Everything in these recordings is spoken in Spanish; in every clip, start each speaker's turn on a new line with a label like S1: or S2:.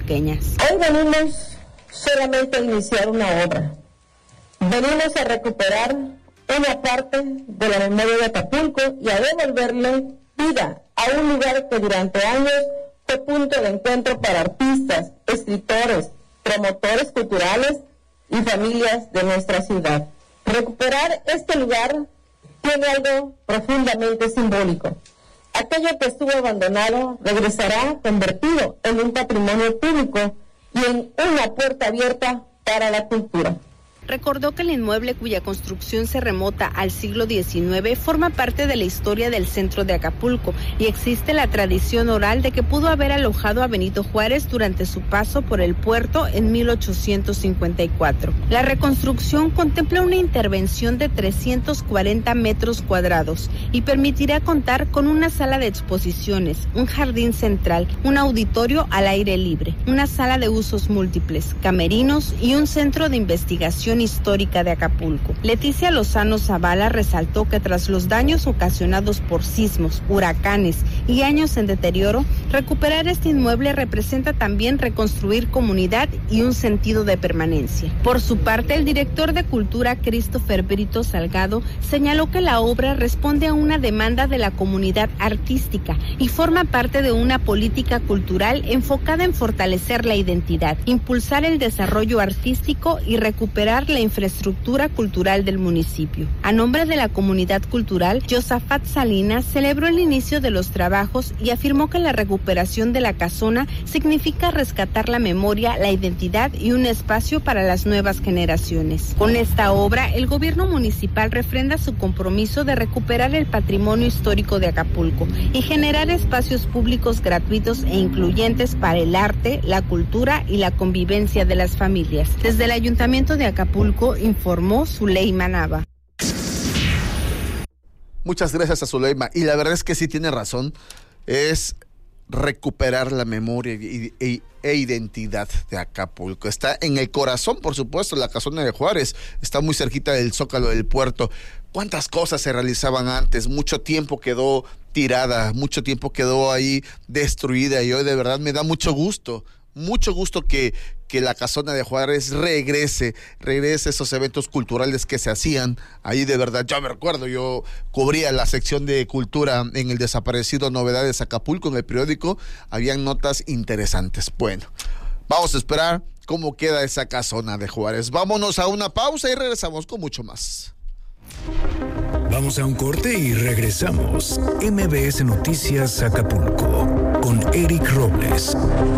S1: tasqueñas.
S2: Hoy venimos solamente a iniciar una obra. Venimos a recuperar una parte de la memoria de Acapulco y a devolverle vida a un lugar que durante años fue punto de encuentro para artistas, escritores, promotores culturales y familias de nuestra ciudad. Recuperar este lugar tiene algo profundamente simbólico. Aquello que estuvo abandonado regresará convertido en un patrimonio público y en una puerta abierta para la cultura.
S1: Recordó que el inmueble, cuya construcción se remota al siglo XIX, forma parte de la historia del centro de Acapulco y existe la tradición oral de que pudo haber alojado a Benito Juárez durante su paso por el puerto en 1854. La reconstrucción contempla una intervención de 340 metros cuadrados y permitirá contar con una sala de exposiciones, un jardín central, un auditorio al aire libre, una sala de usos múltiples, camerinos y un centro de investigación histórica de Acapulco. Leticia Lozano Zavala resaltó que tras los daños ocasionados por sismos, huracanes y años en deterioro, recuperar este inmueble representa también reconstruir comunidad y un sentido de permanencia. Por su parte, el director de Cultura, Christopher Brito Salgado, señaló que la obra responde a una demanda de la comunidad artística y forma parte de una política cultural enfocada en fortalecer la identidad, impulsar el desarrollo artístico y recuperar la infraestructura cultural del municipio. A nombre de la comunidad cultural, Josafat Salinas celebró el inicio de los trabajos y afirmó que la recuperación de la casona significa rescatar la memoria, la identidad y un espacio para las nuevas generaciones. Con esta obra, el gobierno municipal refrenda su compromiso de recuperar el patrimonio histórico de Acapulco y generar espacios públicos gratuitos e incluyentes para el arte, la cultura y la convivencia de las familias. Desde el Ayuntamiento de Acapulco informó Zuleima Nava.
S3: Muchas gracias a Zuleima. Y la verdad es que sí tiene razón. Es recuperar la memoria e identidad de Acapulco. Está en el corazón, por supuesto, la casona de Juárez. Está muy cerquita del Zócalo del puerto. ¿Cuántas cosas se realizaban antes? Mucho tiempo quedó tirada, mucho tiempo quedó ahí destruida. Y hoy de verdad me da mucho gusto que la casona de Juárez regrese esos eventos culturales que se hacían ahí. De verdad, yo me recuerdo, yo cubría la sección de cultura en el desaparecido Novedades Acapulco en el periódico, habían notas interesantes. Bueno, vamos a esperar cómo queda esa casona de Juárez. Vámonos a una pausa y regresamos con mucho más.
S4: Vamos a un corte y regresamos. MBS Noticias Acapulco con Eric Robles.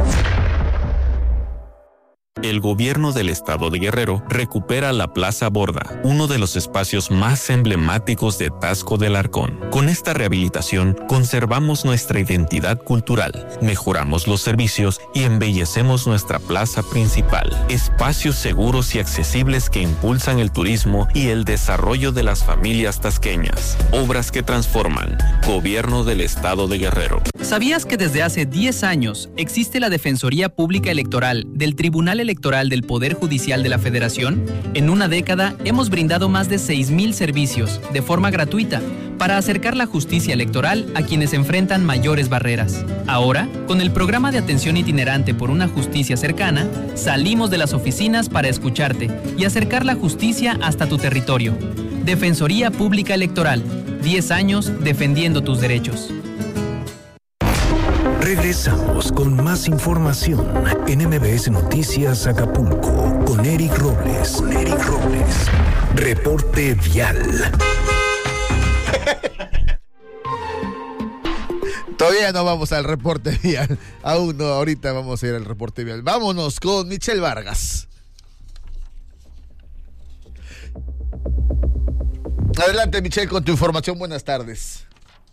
S5: El gobierno del estado de Guerrero recupera la Plaza Borda, uno de los espacios más emblemáticos de Taxco del Arcón. Con esta rehabilitación, conservamos nuestra identidad cultural, mejoramos los servicios y embellecemos nuestra plaza principal. Espacios seguros y accesibles que impulsan el turismo y el desarrollo de las familias tasqueñas. Obras que transforman. Gobierno del estado de Guerrero.
S6: ¿Sabías que desde hace 10 años existe la Defensoría Pública Electoral del Tribunal Electoral del Poder Judicial de la Federación? En una década hemos brindado más de 6,000 servicios de forma gratuita para acercar la justicia electoral a quienes enfrentan mayores barreras. Ahora, con el programa de atención itinerante por una justicia cercana, salimos de las oficinas para escucharte y acercar la justicia hasta tu territorio. Defensoría Pública Electoral, 10 años defendiendo tus derechos.
S4: Regresamos con más información en MBS Noticias Acapulco con Eric Robles. Reporte vial.
S3: Todavía no vamos al reporte vial. Aún no, ahorita vamos a ir al reporte vial. Vámonos con Michelle Vargas. Adelante, Michelle, con tu información. Buenas tardes.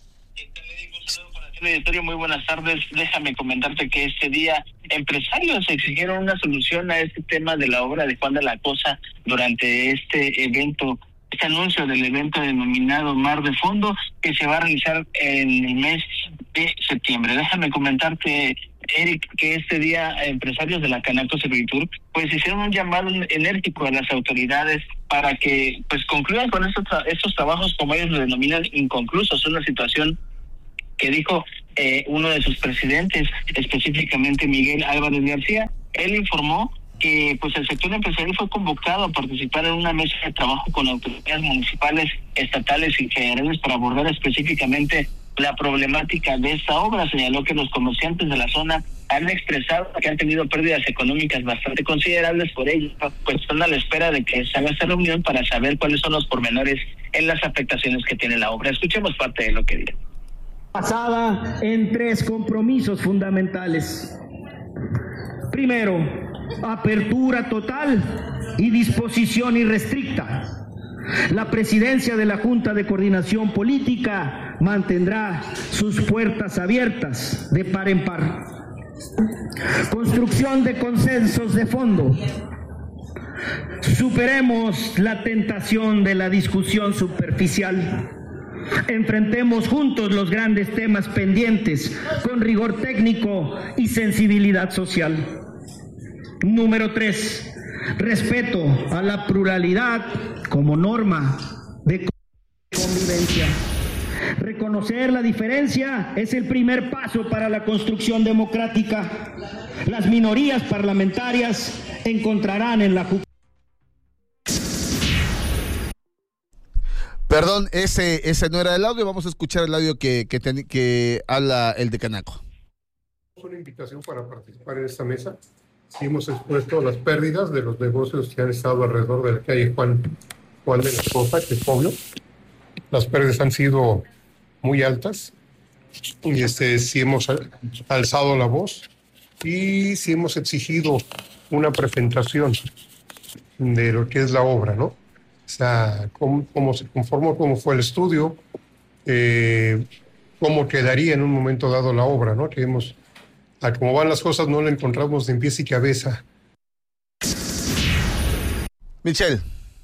S7: Muy buenas tardes. Déjame comentarte que este día empresarios exigieron una solución a este tema de la obra de Juan de la Cosa durante este evento, este anuncio del evento denominado Mar de Fondo, que se va a realizar en el mes de septiembre. Déjame comentarte, Eric, que este día empresarios de la Canaco Servitur pues hicieron un llamado enérgico a las autoridades para que pues concluyan con estos trabajos, como ellos lo denominan, inconclusos. Una situación que dijo uno de sus presidentes, específicamente Miguel Álvarez García. Él informó que pues el sector empresarial fue convocado a participar en una mesa de trabajo con autoridades municipales, estatales y federales para abordar específicamente la problemática de esta obra. Señaló que los comerciantes de la zona han expresado que han tenido pérdidas económicas bastante considerables, por ello pues están a la espera de que se haga esta reunión para saber cuáles son los pormenores en las afectaciones que tiene la obra. Escuchemos parte de lo que dijo.
S8: Basada en 3 compromisos fundamentales. Primero, apertura total y disposición irrestricta. La presidencia de la Junta de Coordinación Política mantendrá sus puertas abiertas de par en par. Construcción de consensos de fondo. Superemos la tentación de la discusión superficial. Enfrentemos juntos los grandes temas pendientes con rigor técnico y sensibilidad social. Número 3. Respeto a la pluralidad como norma de convivencia. Reconocer la diferencia es el primer paso para la construcción democrática. Las minorías parlamentarias encontrarán en la
S3: Perdón, ese no era el audio. Vamos a escuchar el audio que habla el de Canaco.
S9: Una invitación para participar en esta mesa. Sí, hemos expuesto las pérdidas de los negocios que han estado alrededor de la calle Juan de la Cosa, que es Pueblo. Las pérdidas han sido muy altas y sí hemos alzado la voz y sí hemos exigido una presentación de lo que es la obra, ¿no? O sea, cómo se conformó, cómo fue el estudio, cómo quedaría en un momento dado la obra, ¿no? Que a cómo van las cosas no la encontramos de en pies y cabeza.
S3: Michelle.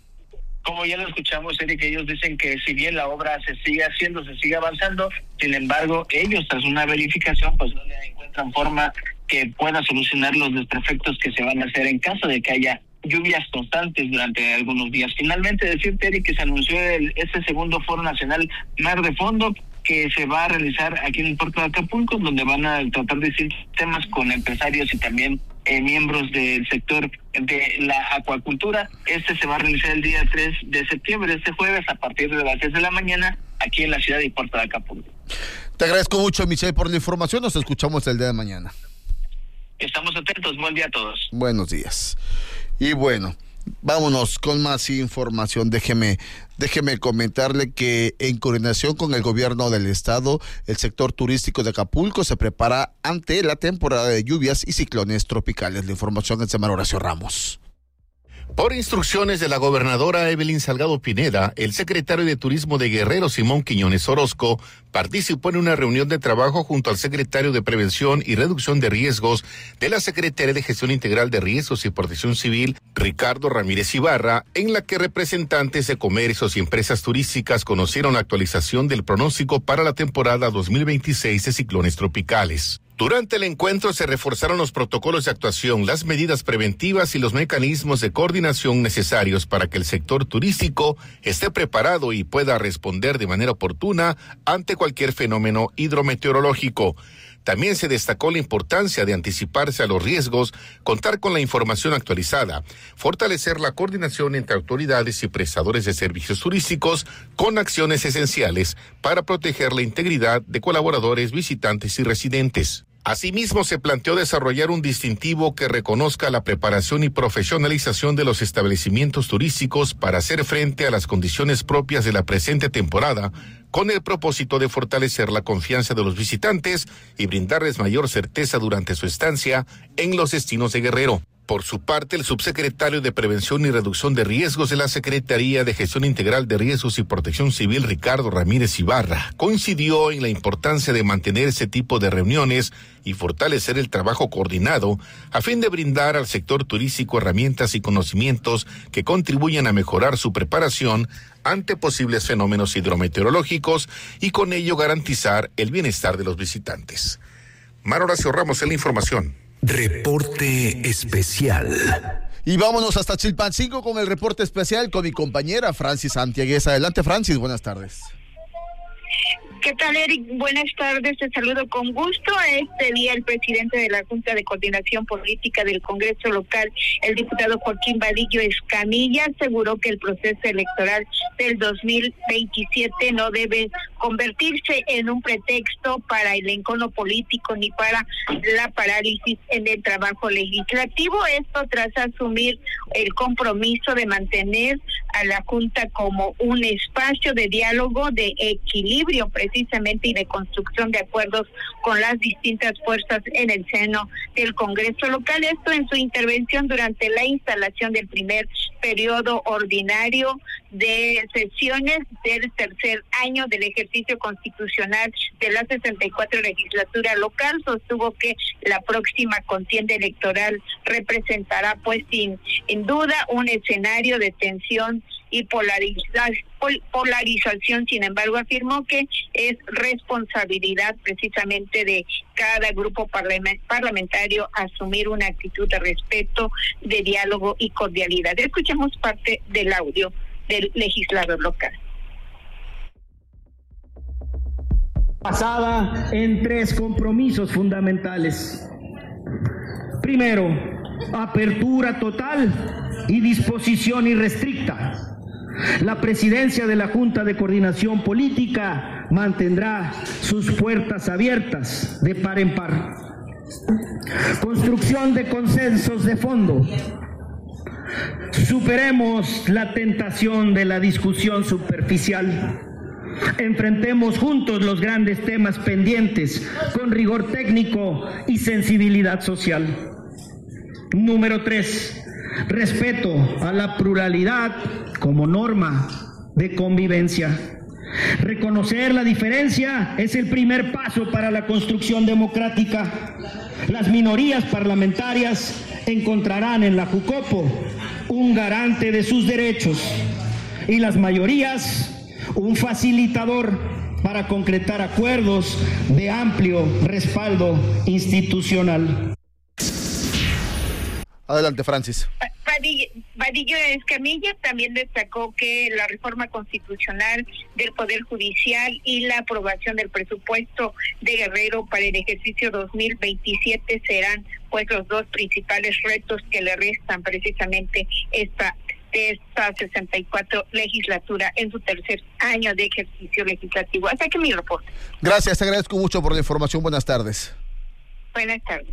S7: Como ya lo escuchamos, Eric, ellos dicen que si bien la obra se sigue haciendo, se sigue avanzando, sin embargo, ellos tras una verificación pues no le encuentran forma que pueda solucionar los desperfectos que se van a hacer en caso de que haya lluvias constantes durante algunos días. Finalmente, decirte, Eric, que se anunció este segundo Foro Nacional Mar de Fondo, que se va a realizar aquí en el puerto de Acapulco, donde van a tratar distintos temas con empresarios y también miembros del sector de la acuacultura. Se va a realizar el día 3 de septiembre, este jueves, a partir de las 10 de la mañana, aquí en la ciudad y puerto de Acapulco.
S3: Te agradezco mucho, Michelle, por la información. Nos escuchamos el día de mañana.
S7: Estamos atentos. Buen día a todos.
S3: Buenos días. Y bueno, vámonos con más información. Déjeme comentarle que en coordinación con el gobierno del estado, el sector turístico de Acapulco se prepara ante la temporada de lluvias y ciclones tropicales. La información es de Manuel Horacio Ramos.
S10: Por instrucciones de la gobernadora Evelyn Salgado Pineda, el secretario de Turismo de Guerrero, Simón Quiñones Orozco, participó en una reunión de trabajo junto al secretario de Prevención y Reducción de Riesgos de la Secretaría de Gestión Integral de Riesgos y Protección Civil, Ricardo Ramírez Ibarra, en la que representantes de comercios y empresas turísticas conocieron la actualización del pronóstico para la temporada 2026 de ciclones tropicales. Durante el encuentro se reforzaron los protocolos de actuación, las medidas preventivas y los mecanismos de coordinación necesarios para que el sector turístico esté preparado y pueda responder de manera oportuna ante cualquier fenómeno hidrometeorológico. También se destacó la importancia de anticiparse a los riesgos, contar con la información actualizada, fortalecer la coordinación entre autoridades y prestadores de servicios turísticos con acciones esenciales para proteger la integridad de colaboradores, visitantes y residentes. Asimismo, se planteó desarrollar un distintivo que reconozca la preparación y profesionalización de los establecimientos turísticos para hacer frente a las condiciones propias de la presente temporada, con el propósito de fortalecer la confianza de los visitantes y brindarles mayor certeza durante su estancia en los destinos de Guerrero. Por su parte, el subsecretario de Prevención y Reducción de Riesgos de la Secretaría de Gestión Integral de Riesgos y Protección Civil, Ricardo Ramírez Ibarra, coincidió en la importancia de mantener ese tipo de reuniones y fortalecer el trabajo coordinado a fin de brindar al sector turístico herramientas y conocimientos que contribuyan a mejorar su preparación ante posibles fenómenos hidrometeorológicos y con ello garantizar el bienestar de los visitantes. Manuel Horacio Ramos en la información.
S4: Reporte especial.
S3: Y vámonos hasta Chilpancingo con el reporte especial con mi compañera Francis Santiagues. Adelante, Francis, buenas tardes.
S11: ¿Qué tal, Eric? Buenas tardes, te saludo con gusto. Este día el presidente de la Junta de Coordinación Política del Congreso Local, el diputado Joaquín Vadillo Escamilla, aseguró que el proceso electoral del 2027 no debe convertirse en un pretexto para el encono político ni para la parálisis en el trabajo legislativo. Esto tras asumir el compromiso de mantener a la Junta como un espacio de diálogo, de equilibrio precisamente y de construcción de acuerdos con las distintas fuerzas en el seno del Congreso local. Esto en su intervención durante la instalación del primer periodo ordinario de sesiones del tercer año del ejercicio constitucional de la 64 legislatura local. Sostuvo que la próxima contienda electoral representará pues sin duda un escenario de tensión y polarización. Sin embargo, afirmó que es responsabilidad precisamente de cada grupo parlamentario asumir una actitud de respeto, de diálogo y cordialidad. Escuchemos parte del audio del legislador local.
S8: Basada en 3 compromisos fundamentales. Primero, apertura total y disposición irrestricta. La presidencia de la Junta de Coordinación Política mantendrá sus puertas abiertas de par en par. Construcción de consensos de fondo. Superemos la tentación de la discusión superficial. Enfrentemos juntos los grandes temas pendientes con rigor técnico y sensibilidad social. Número 3. Respeto a la pluralidad como norma de convivencia. Reconocer la diferencia es el primer paso para la construcción democrática. Las minorías parlamentarias encontrarán en la Jucopo un garante de sus derechos y las mayorías un facilitador para concretar acuerdos de amplio respaldo institucional.
S3: Adelante, Francis.
S11: Vadillo Escamilla también destacó que la reforma constitucional del Poder Judicial y la aprobación del presupuesto de Guerrero para el ejercicio 2027 serán pues los 2 principales retos que le restan precisamente esta 64 legislatura en su tercer año de ejercicio legislativo. Hasta aquí mi reporte.
S3: Gracias, te agradezco mucho por la información. Buenas tardes.
S11: Buenas tardes.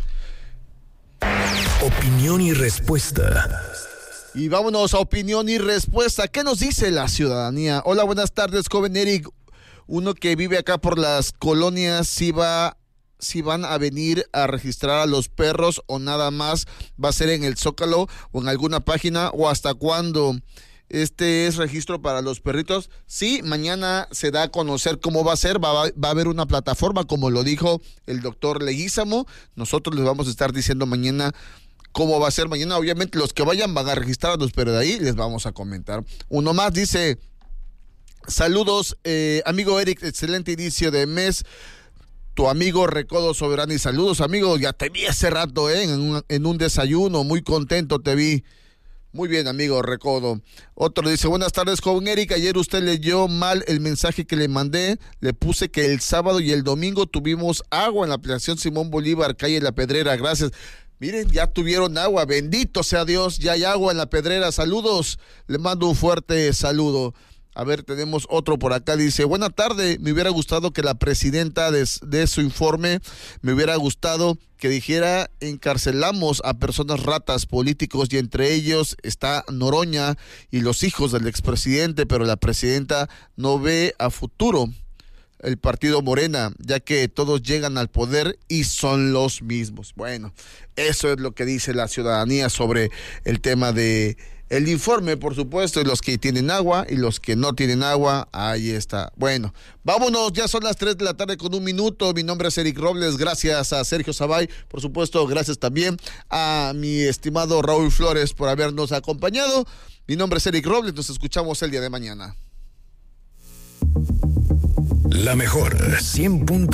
S4: Opinión y respuesta.
S3: Y vámonos a opinión y respuesta. ¿Qué nos dice la ciudadanía? Hola, buenas tardes, joven Eric. Uno que vive acá por las colonias, si van a venir a registrar a los perros o nada más va a ser en el Zócalo o en alguna página, o hasta cuándo es registro para los perritos. Sí, mañana se da a conocer cómo va a ser, va a haber una plataforma, como lo dijo el doctor Leguízamo. Nosotros les vamos a estar diciendo mañana cómo va a ser. Mañana obviamente los que vayan van a registrar a los perros, de ahí les vamos a comentar. Uno más dice: saludos, amigo Eric, excelente inicio de mes. Tu amigo Recodo Soberano, y saludos, amigo, ya te vi hace rato, en un desayuno, muy contento te vi. Muy bien, amigo Recodo. Otro dice: buenas tardes, joven Eric, ayer usted leyó mal el mensaje que le mandé, le puse que el sábado y el domingo tuvimos agua en la aplicación Simón Bolívar, calle La Pedrera, gracias. Miren, ya tuvieron agua, bendito sea Dios, ya hay agua en La Pedrera, saludos, le mando un fuerte saludo. A ver, tenemos otro por acá, dice: buena tarde, me hubiera gustado que la presidenta de su informe, me hubiera gustado que dijera: encarcelamos a personas ratas políticos, y entre ellos está Noroña y los hijos del expresidente, pero la presidenta no ve a futuro el partido Morena, ya que todos llegan al poder y son los mismos. Bueno, eso es lo que dice la ciudadanía sobre el tema de el informe, por supuesto, y los que tienen agua y los que no tienen agua, ahí está. Bueno, vámonos, ya son las 3 de la tarde con 1 minuto. Mi nombre es Eric Robles, gracias a Sergio Zabay, por supuesto, gracias también a mi estimado Raúl Flores por habernos acompañado. Mi nombre es Eric Robles, nos escuchamos el día de mañana.
S4: La mejor 100.